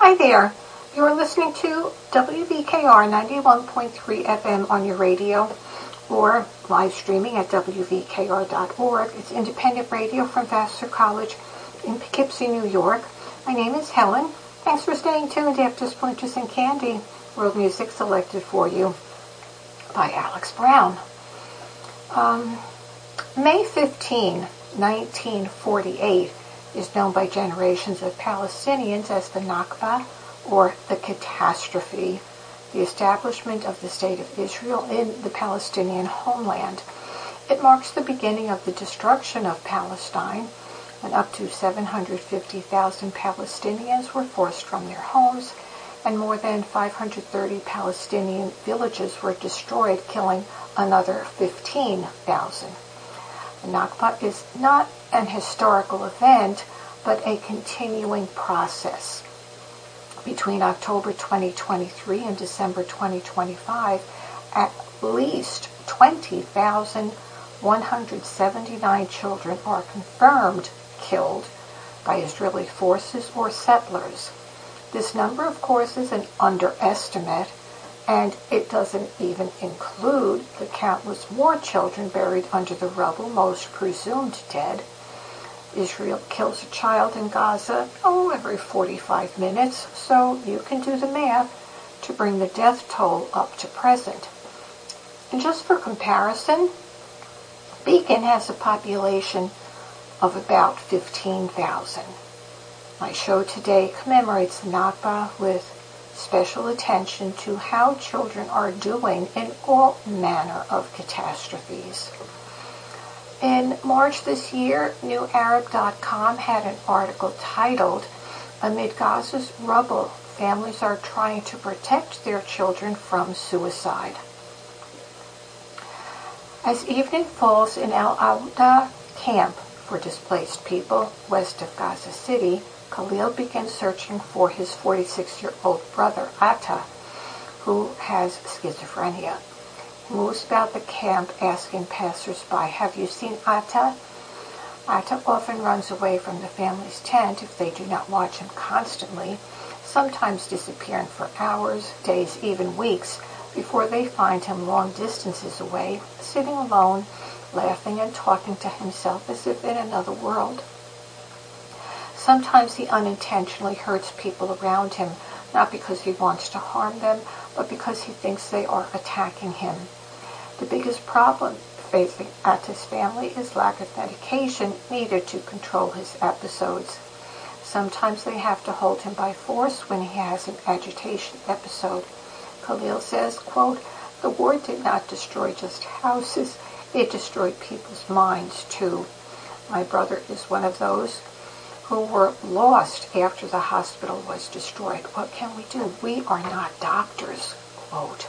Hi there. You're listening to WVKR 91.3 FM on your radio or live streaming at WVKR.org. It's independent radio from Vassar College in Poughkeepsie, New York. My name is Helen. Thanks for staying tuned after Splinters and Candy. World music selected for you by Alex Brown. May 15, 1948 is known by generations of Palestinians as the Nakba, or the catastrophe, the establishment of the State of Israel in the Palestinian homeland. It marks the beginning of the destruction of Palestine, when up to 750,000 Palestinians were forced from their homes, and more than 530 Palestinian villages were destroyed, killing another 15,000. The Nakba is not an historical event, but a continuing process. Between October 2023 and December 2025, at least 20,179 children are confirmed killed by Israeli forces or settlers. This number, of course, is an underestimate, and it doesn't even include the countless more children buried under the rubble, most presumed dead. Israel kills a child in Gaza, every 45 minutes, so you can do the math to bring the death toll up to present. And just for comparison, Beacon has a population of about 15,000. My show today commemorates the Nakba with special attention to how children are doing in all manner of catastrophes. In March this year, NewArab.com had an article titled, "Amid Gaza's Rubble, Families Are Trying to Protect Their Children from Suicide." As evening falls in El Auda camp for displaced people west of Gaza City, Khalil begins searching for his 46-year-old brother, Atta, who has schizophrenia. He moves about the camp asking passers-by, "Have you seen Atta?" Atta often runs away from the family's tent if they do not watch him constantly, sometimes disappearing for hours, days, even weeks, before they find him long distances away, sitting alone, laughing and talking to himself as if in another world. Sometimes he unintentionally hurts people around him, not because he wants to harm them, but because he thinks they are attacking him. The biggest problem facing Atta's family is lack of medication needed to control his episodes. Sometimes they have to hold him by force when he has an agitation episode. Khalil says, quote, "The war did not destroy just houses, it destroyed people's minds too. My brother is one of those who were lost after the hospital was destroyed. What can we do? We are not doctors," quote.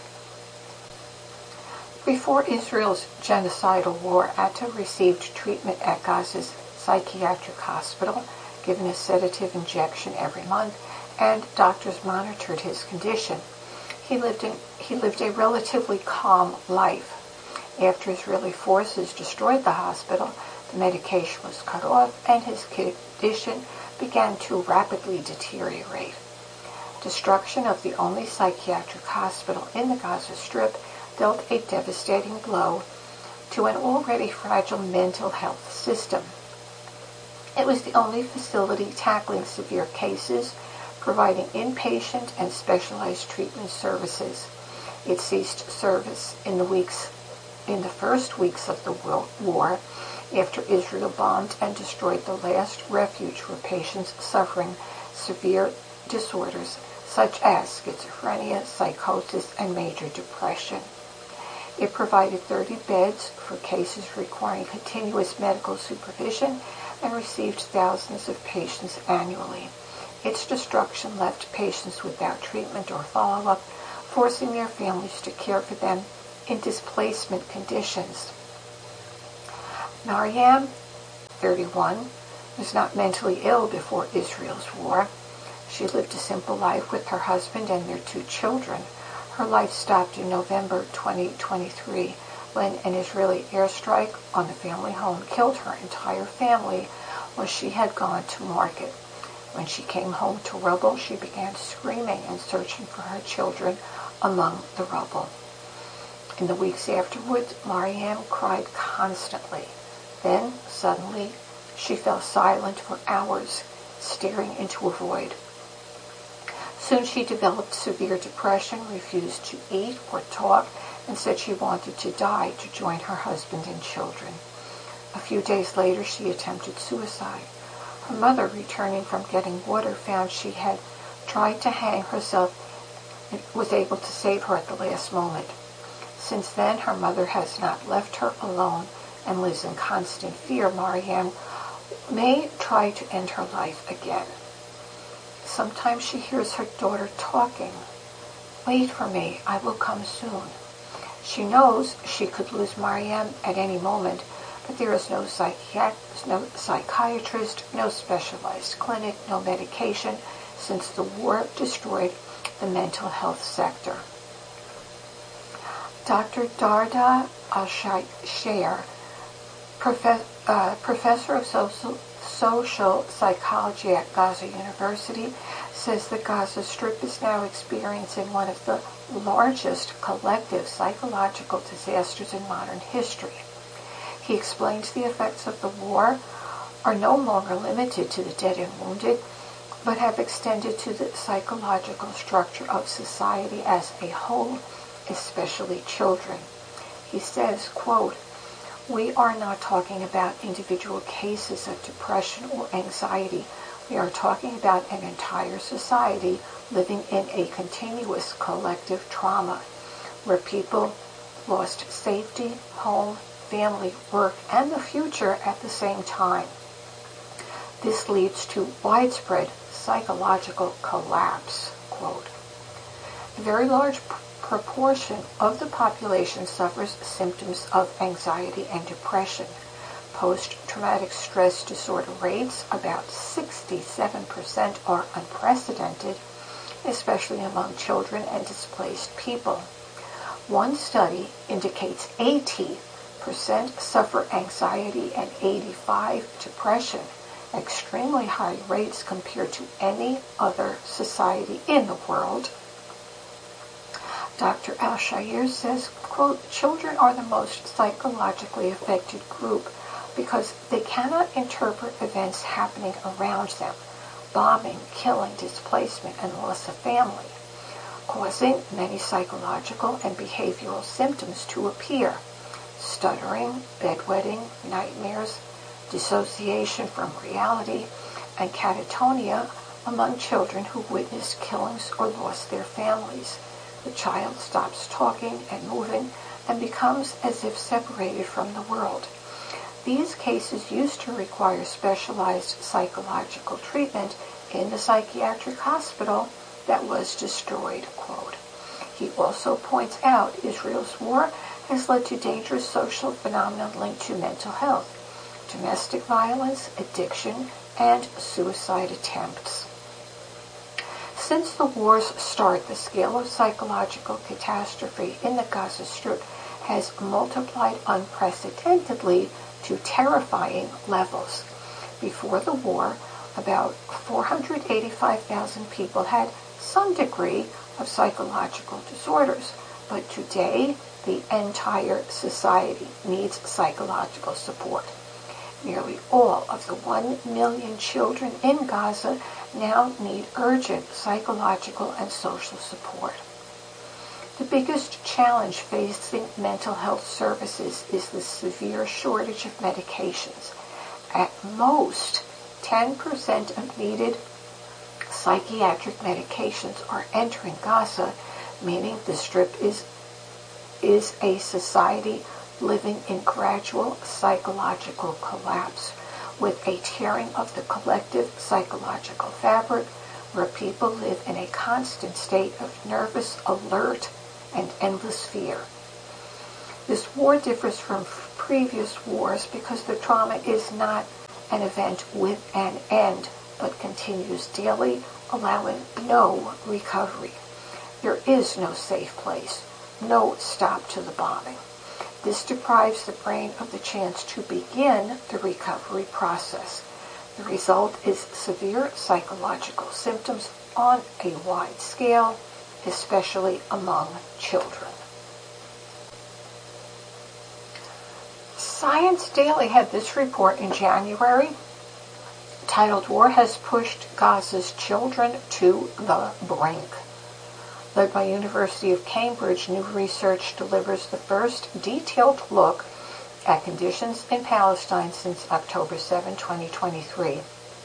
Before Israel's genocidal war, Atta received treatment at Gaza's psychiatric hospital, given a sedative injection every month, and doctors monitored his condition. He lived a relatively calm life. After Israeli forces destroyed the hospital, the medication was cut off, and his condition began to rapidly deteriorate. Destruction of the only psychiatric hospital in the Gaza Strip dealt a devastating blow to an already fragile mental health system. It was the only facility tackling severe cases, providing inpatient and specialized treatment services. It ceased service in the first weeks of the war, after Israel bombed and destroyed the last refuge for patients suffering severe disorders such as schizophrenia, psychosis, and major depression. It provided 30 beds for cases requiring continuous medical supervision and received thousands of patients annually. Its destruction left patients without treatment or follow-up, forcing their families to care for them in displacement conditions. Maryam, 31, was not mentally ill before Israel's war. She lived a simple life with her husband and their 2 children. Her life stopped in November 2023 when an Israeli airstrike on the family home killed her entire family while she had gone to market. When she came home to rubble, she began screaming and searching for her children among the rubble. In the weeks afterwards, Mariam cried constantly. Then, suddenly, she fell silent for hours, staring into a void. Soon she developed severe depression, refused to eat or talk, and said she wanted to die to join her husband and children. A few days later, she attempted suicide. Her mother, returning from getting water, found she had tried to hang herself and was able to save her at the last moment. Since then, her mother has not left her alone and lives in constant fear Mariam may try to end her life again. Sometimes she hears her daughter talking. "Wait for me, I will come soon." She knows she could lose Mariam at any moment, but there is no psychiatrist, no specialized clinic, no medication, since the war destroyed the mental health sector. Dr. Darda Al-Shayer, professor of social psychology at Gaza University, says the Gaza Strip is now experiencing one of the largest collective psychological disasters in modern history. He explains the effects of the war are no longer limited to the dead and wounded, but have extended to the psychological structure of society as a whole, especially children. He says, quote, "We are not talking about individual cases of depression or anxiety. We are talking about an entire society living in a continuous collective trauma, where people lost safety, home, family, work, and the future at the same time. This leads to widespread psychological collapse." Quote. A very large proportion of the population suffers symptoms of anxiety and depression. Post-traumatic stress disorder rates, about 67%, are unprecedented, especially among children and displaced people. One study indicates 80% suffer anxiety and 85% depression, extremely high rates compared to any other society in the world. Dr. Al-Shayer says, quote, "Children are the most psychologically affected group because they cannot interpret events happening around them, bombing, killing, displacement, and loss of family, causing many psychological and behavioral symptoms to appear: stuttering, bedwetting, nightmares, dissociation from reality, and catatonia among children who witnessed killings or lost their families. The child stops talking and moving and becomes as if separated from the world. These cases used to require specialized psychological treatment in the psychiatric hospital that was destroyed." Quote. He also points out Israel's war has led to dangerous social phenomena linked to mental health: domestic violence, addiction, and suicide attempts. Since the war's start, the scale of psychological catastrophe in the Gaza Strip has multiplied unprecedentedly to terrifying levels. Before the war, about 485,000 people had some degree of psychological disorders, but today the entire society needs psychological support. Nearly all of the 1 million children in Gaza now need urgent psychological and social support. The biggest challenge facing mental health services is the severe shortage of medications. At most, 10% of needed psychiatric medications are entering Gaza, meaning the Strip is a society living in gradual psychological collapse, with a tearing of the collective psychological fabric, where people live in a constant state of nervous alert and endless fear. This war differs from previous wars because the trauma is not an event with an end, but continues daily, allowing no recovery. There is no safe place, no stop to the bombing. This deprives the brain of the chance to begin the recovery process. The result is severe psychological symptoms on a wide scale, especially among children. Science Daily had this report in January titled, "War Has Pushed Gaza's Children to the Brink." Led by University of Cambridge, new research delivers the first detailed look at conditions in Palestine since October 7, 2023.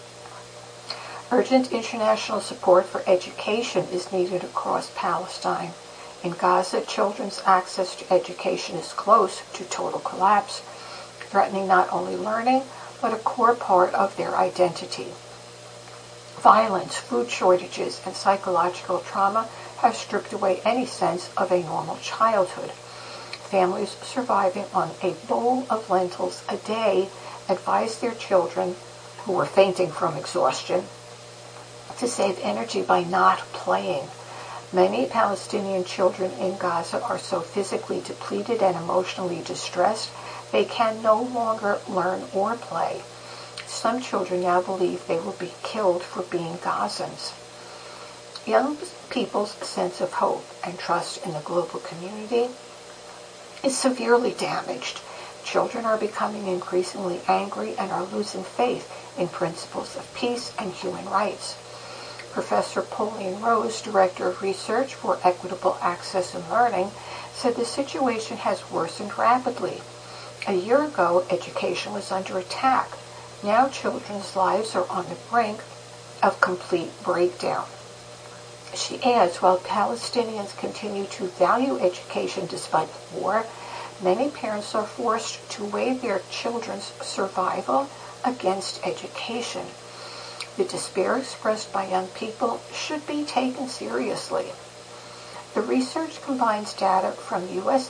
Urgent international support for education is needed across Palestine. In Gaza, children's access to education is close to total collapse, threatening not only learning, but a core part of their identity. Violence, food shortages, and psychological trauma have stripped away any sense of a normal childhood. Families surviving on a bowl of lentils a day advised their children, who were fainting from exhaustion, to save energy by not playing. Many Palestinian children in Gaza are so physically depleted and emotionally distressed they can no longer learn or play. Some children now believe they will be killed for being Gazans. Young people's sense of hope and trust in the global community is severely damaged. Children are becoming increasingly angry and are losing faith in principles of peace and human rights. Professor Pauline Rose, Director of Research for Equitable Access and Learning, said the situation has worsened rapidly. A year ago, education was under attack. Now children's lives are on the brink of complete breakdown. She adds, while Palestinians continue to value education despite the war, many parents are forced to weigh their children's survival against education. The despair expressed by young people should be taken seriously. The research combines data from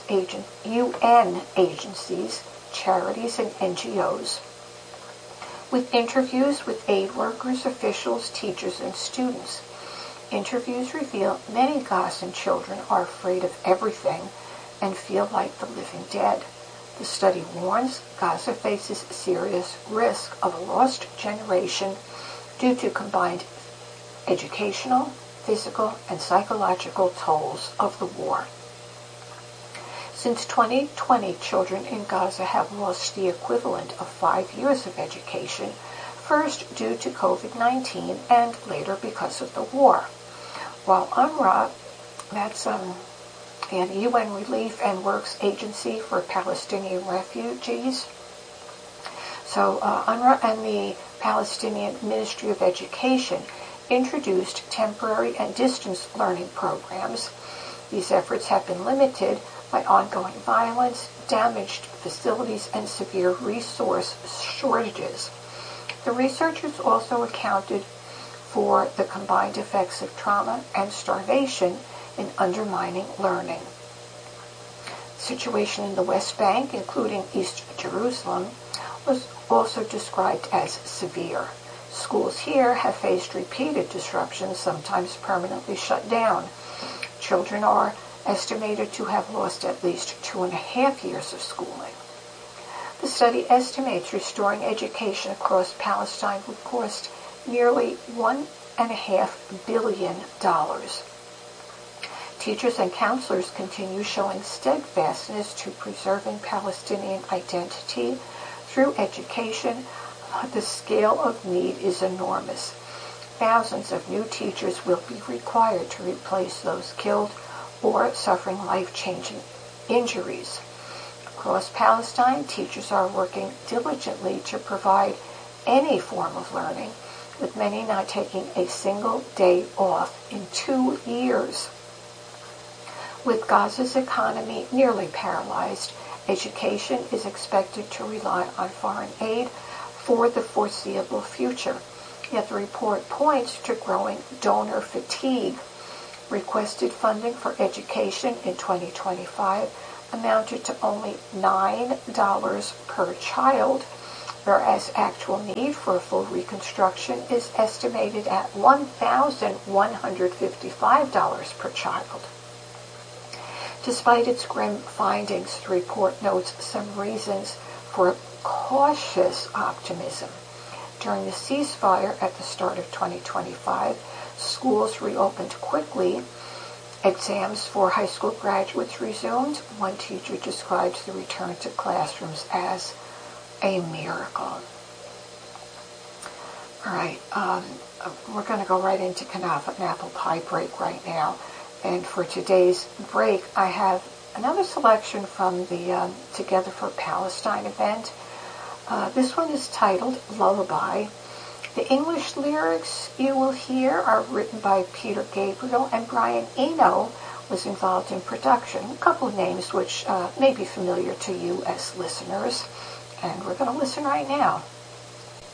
UN agencies, charities, and NGOs, with interviews with aid workers, officials, teachers, and students. Interviews reveal many Gazan children are afraid of everything and feel like the living dead. The study warns Gaza faces serious risk of a lost generation due to combined educational, physical, and psychological tolls of the war. Since 2020, children in Gaza have lost the equivalent of 5 years of education, first due to COVID-19 and later because of the war. While UNRWA, that's the UN Relief and Works Agency for Palestinian Refugees, so UNRWA and the Palestinian Ministry of Education introduced temporary and distance learning programs. These efforts have been limited by ongoing violence, damaged facilities, and severe resource shortages. The researchers also accounted for the combined effects of trauma and starvation in undermining learning. The situation in the West Bank, including East Jerusalem, was also described as severe. Schools here have faced repeated disruptions, sometimes permanently shut down. Children are estimated to have lost at least 2.5 years of schooling. The study estimates restoring education across Palestine would cost nearly $1.5 billion. Teachers and counselors continue showing steadfastness to preserving Palestinian identity through education. The scale of need is enormous. Thousands of new teachers will be required to replace those killed or suffering life-changing injuries. Across Palestine, teachers are working diligently to provide any form of learning, with many not taking a single day off in 2 years. With Gaza's economy nearly paralyzed, education is expected to rely on foreign aid for the foreseeable future. Yet the report points to growing donor fatigue. Requested funding for education in 2025 amounted to only $9 per child, whereas actual need for a full reconstruction is estimated at $1,155 per child. Despite its grim findings, the report notes some reasons for cautious optimism. During the ceasefire at the start of 2025, schools reopened quickly. Exams for high school graduates resumed. One teacher describes the return to classrooms as a miracle. All right, we're going to go right into Kanafa and Apple Pie break right now. And for today's break, I have another selection from the Together for Palestine event. This one is titled Lullaby. The English lyrics you will hear are written by Peter Gabriel, and Brian Eno was involved in production. A couple of names which may be familiar to you as listeners. And we're going to listen right now.